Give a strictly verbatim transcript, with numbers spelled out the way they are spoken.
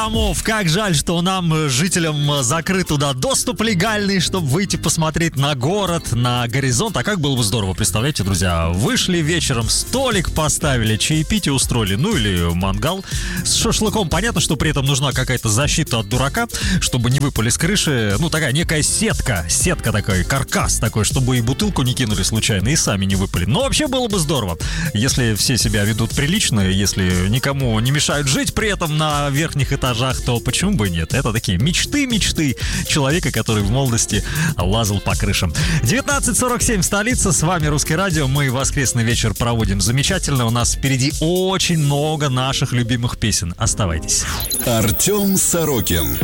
Амов, как жаль, что нам, жителям, закрыт туда доступ легальный, чтобы выйти посмотреть на город, на горизонт. А как было бы здорово, представляете, друзья? Вышли вечером, столик поставили, чаепитие устроили, ну или мангал с шашлыком. Понятно, что при этом нужна какая-то защита от дурака, чтобы не выпали с крыши. Ну, такая некая сетка, сетка такой, каркас такой, чтобы и бутылку не кинули случайно, и сами не выпали. Но вообще было бы здорово, если все себя ведут прилично, если никому не мешают жить при этом на верхних этажах, то почему бы и нет? Это такие мечты-мечты человека, который в молодости лазал по крышам. девятнадцать сорок семь, столица, с вами Русское радио. Мы воскресный вечер проводим замечательно. У нас впереди очень много наших любимых песен. Оставайтесь. Артем Сорокин.